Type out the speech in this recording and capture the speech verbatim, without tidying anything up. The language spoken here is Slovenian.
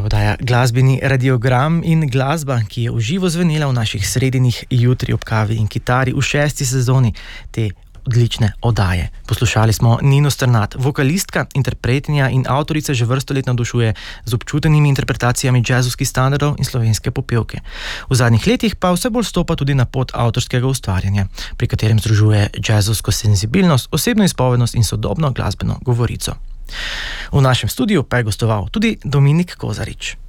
oddaja Glasbeni radiogram in glasba, ki je v živo zvenela v naših sredinih jutri ob kavi in kitari v šesti sezoni te odlične oddaje. Poslušali smo Nino Strnad, vokalistka, interpretinja in avtorica že vrsto let navdušuje z občutenimi interpretacijami jazzovskih standardov in slovenske popevke. V zadnjih letih pa vse bolj stopa tudi na pot avtorskega ustvarjanja, pri katerem združuje jazzovsko senzibilnost, osebno izpovednost in sodobno glasbeno govorico. V našem studiu pa je gostoval tudi Dominik Kozarič.